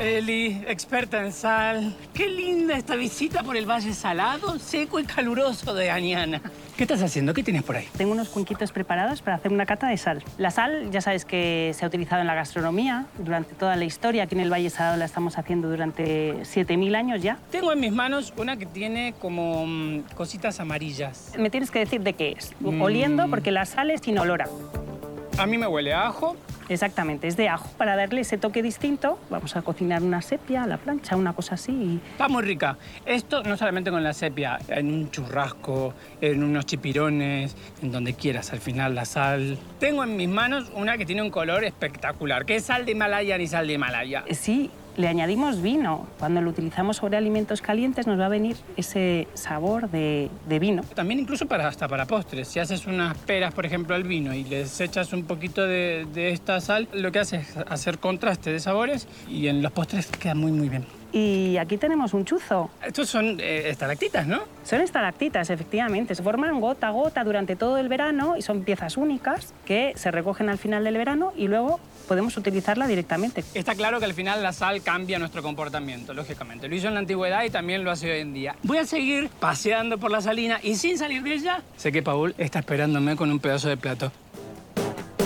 Eli, experta en sal. Qué linda esta visita por el Valle Salado, seco y caluroso de Añana. ¿Qué estás haciendo? ¿Qué tienes por ahí? Tengo unos cuenquitos preparados para hacer una cata de sal. La sal, ya sabes que se ha utilizado en la gastronomía durante toda la historia. Aquí en el Valle Salado la estamos haciendo durante 7000 años ya. Tengo en mis manos una que tiene como cositas amarillas. Me tienes que decir de qué es. Oliendo, porque la sal es inolora. A mí me huele a ajo. Exactamente, es de ajo. Para darle ese toque distinto, vamos a cocinar una sepia a la plancha, una cosa así. Está muy rica. Esto no solamente con la sepia, en un churrasco, en unos chipirones, en donde quieras, al final la sal. Tengo en mis manos una que tiene un color espectacular, que es sal de Himalaya ni sal de Himalaya. Sí, le añadimos vino. Cuando lo utilizamos sobre alimentos calientes nos va a venir ese sabor de vino. También incluso hasta para postres. Si haces unas peras, por ejemplo, al vino y les echas un poquito de esta sal, lo que hace es hacer contraste de sabores y en los postres queda muy, muy bien. Y aquí tenemos un chuzo. Estos son estalactitas, ¿no? Son estalactitas, efectivamente. Se forman gota a gota durante todo el verano y son piezas únicas que se recogen al final del verano y luego podemos utilizarla directamente. Está claro que al final la sal cambia nuestro comportamiento, lógicamente. Lo hizo en la antigüedad y también lo hace hoy en día. Voy a seguir paseando por la salina y sin salir de ella, sé que Paul está esperándome con un pedazo de plato.